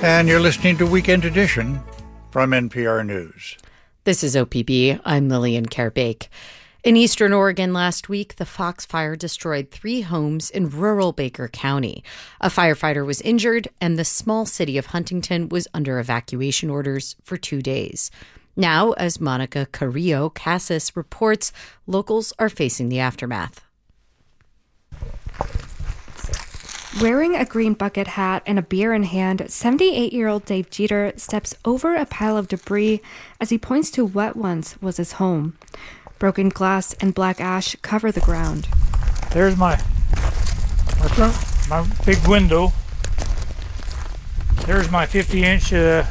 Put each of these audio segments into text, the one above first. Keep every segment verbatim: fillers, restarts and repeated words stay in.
And you're listening to Weekend Edition from N P R News. This is O P B. I'm Lillian Kerbake. In eastern Oregon last week, the Fox Fire destroyed three homes in rural Baker County. A firefighter was injured, and the small city of Huntington was under evacuation orders for two days. Now, as Monica Carrillo Casas reports, locals are facing the aftermath. Wearing a green bucket hat and a beer in hand, seventy-eight-year-old Dave Jeter steps over a pile of debris as he points to what once was his home. Broken glass and black ash cover the ground. There's my my, front, my big window. There's my fifty-inch uh,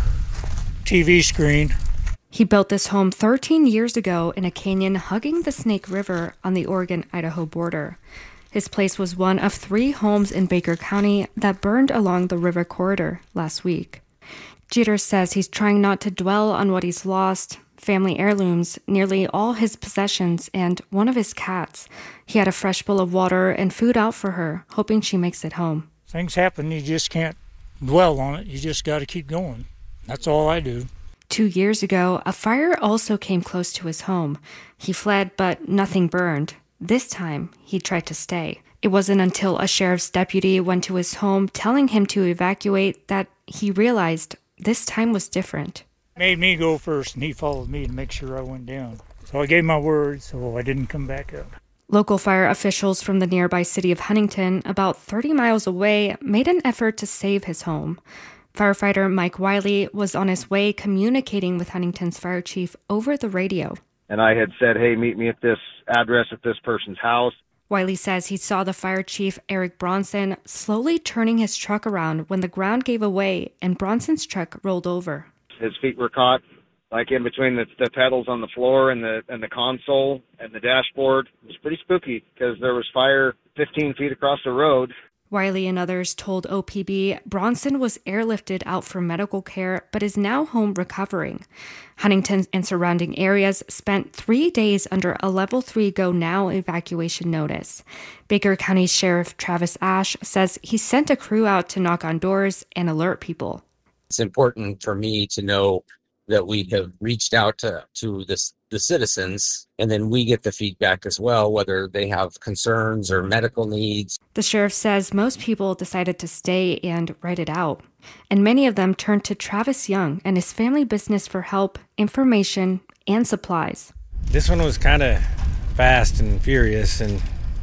T V screen. He built this home thirteen years ago in a canyon hugging the Snake River on the Oregon-Idaho border. His place was one of three homes in Baker County that burned along the river corridor last week. Jeter says he's trying not to dwell on what he's lost, family heirlooms, nearly all his possessions, and one of his cats. He had a fresh bowl of water and food out for her, hoping she makes it home. Things happen, you just can't dwell on it. You just got to keep going. That's all I do. Two years ago, a fire also came close to his home. He fled, but nothing burned. This time, he tried to stay. It wasn't until a sheriff's deputy went to his home telling him to evacuate that he realized this time was different. Made me go first, and he followed me to make sure I went down. So I gave my word, so I didn't come back up. Local fire officials from the nearby city of Huntington, about thirty miles away, made an effort to save his home. Firefighter Mike Wiley was on his way communicating with Huntington's fire chief over the radio. And I had said, hey, meet me at this address at this person's house. Wiley says he saw the fire chief, Eric Bronson, slowly turning his truck around when the ground gave away and Bronson's truck rolled over. His feet were caught, like in between the, the pedals on the floor and the and the console and the dashboard. It was pretty spooky because there was fire fifteen feet across the road. Wiley and others told O P B Bronson was airlifted out for medical care but is now home recovering. Huntington and surrounding areas spent three days under a level three go now evacuation notice. Baker County Sheriff Travis Ash says he sent a crew out to knock on doors and alert people. It's important for me to know that we have reached out to, to this, the citizens, and then we get the feedback as well, whether they have concerns or medical needs. The sheriff says most people decided to stay and write it out, and many of them turned to Travis Young and his family business for help, information, and supplies. This one was kind of fast and furious, and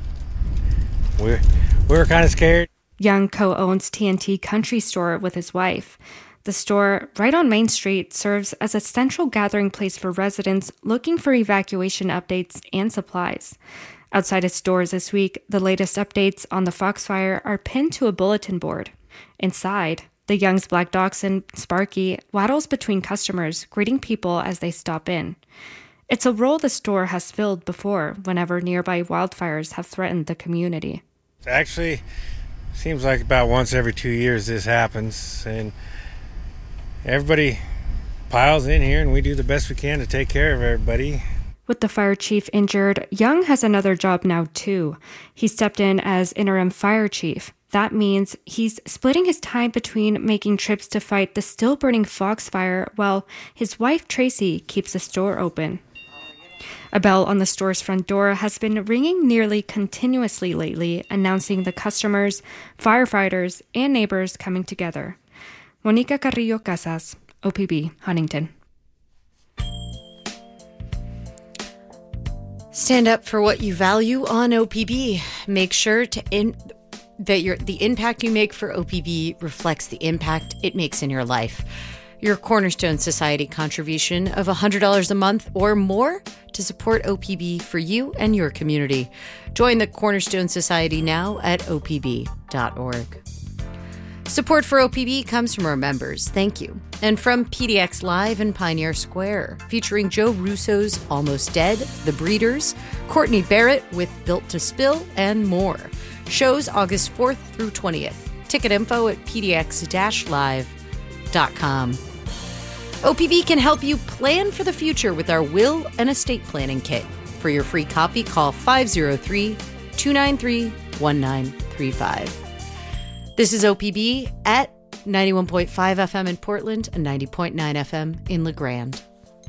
we we were kind of scared. Young co-owns T N T Country Store with his wife. The store, right on Main Street, serves as a central gathering place for residents looking for evacuation updates and supplies. Outside its doors this week, the latest updates on the Fox Fire are pinned to a bulletin board. Inside, the Young's black dachshund, Sparky, waddles between customers, greeting people as they stop in. It's a role the store has filled before whenever nearby wildfires have threatened the community. Actually, seems like about once every two years this happens, and everybody piles in here, and we do the best we can to take care of everybody. With the fire chief injured, Young has another job now, too. He stepped in as interim fire chief. That means he's splitting his time between making trips to fight the still-burning Fox Fire while his wife, Tracy, keeps the store open. A bell on the store's front door has been ringing nearly continuously lately, announcing the customers, firefighters, and neighbors coming together. Monica Carrillo Casas, O P B, Huntington. Stand up for what you value on O P B. Make sure to in, that your the impact you make for O P B reflects the impact it makes in your life. Your Cornerstone Society contribution of one hundred dollars a month or more to support O P B for you and your community. Join the Cornerstone Society now at O P B dot org. Support for O P B comes from our members, thank you, and from P D X Live in Pioneer Square, featuring Joe Russo's Almost Dead, The Breeders, Courtney Barrett with Built to Spill, and more. Shows August fourth through twentieth. Ticket info at p d x dash live dot com. O P B can help you plan for the future with our Will and Estate Planning Kit. For your free copy, call five oh three, two nine three, one nine three five. This is O P B at ninety-one point five F M in Portland and ninety point nine F M in La Grande.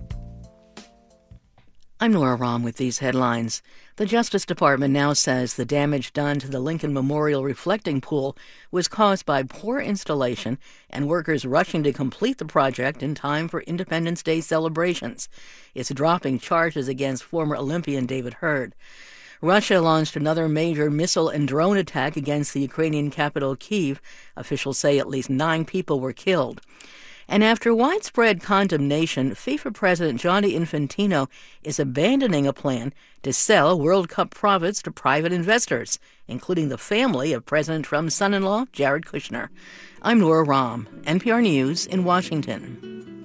I'm Nora Rahm with these headlines. The Justice Department now says the damage done to the Lincoln Memorial reflecting pool was caused by poor installation and workers rushing to complete the project in time for Independence Day celebrations. It's dropping charges against former Olympian David Hurd. Russia launched another major missile and drone attack against the Ukrainian capital, Kyiv. Officials say at least nine people were killed. And after widespread condemnation, FIFA President Gianni Infantino is abandoning a plan to sell World Cup profits to private investors, including the family of President Trump's son-in-law, Jared Kushner. I'm Nora Rahm, N P R News in Washington.